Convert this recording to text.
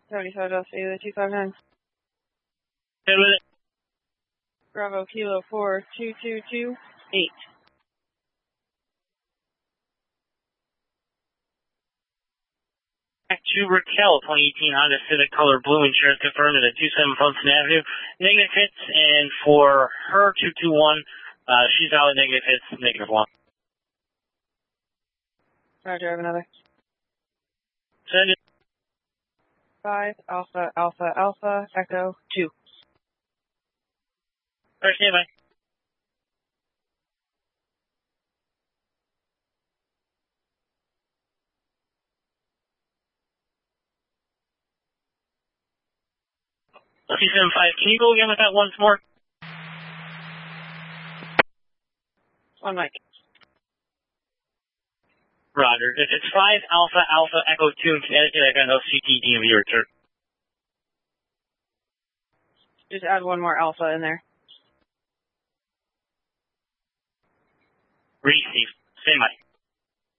75 Delta Ely 259. Good with it. Bravo Kilo 42228. Back to Raquel, 2018 Honda Civic color blue, insurance confirmed at 27 Fulton Avenue. Negative hits, and for her 221, she's valid negative hits, -1. Roger, I have another. Send it. 5 Alpha Alpha Alpha Echo 2. First standby. C75, can you go again with that once more? On mic. Roger. If it's 5 Alpha Alpha Echo 2 in Connecticut, I got no CT DMV return. Just add one more Alpha in there. Receive. Standby.